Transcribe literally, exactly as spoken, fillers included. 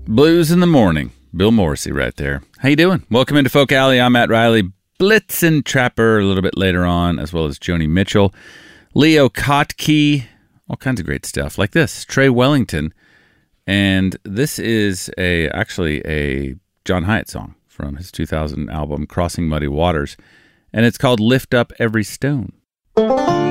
Blues in the Morning. Bill Morrissey right there. How you doing? Welcome into Folk Alley. I'm Matt Riley. Blitzen Trapper a little bit later on, as well as Joni Mitchell. Leo Kottke. All kinds of great stuff. Like this, Trey Wellington. And this is a actually a John Hyatt song from his two thousand album, Crossing Muddy Waters. And it's called Lift Up Every Stone.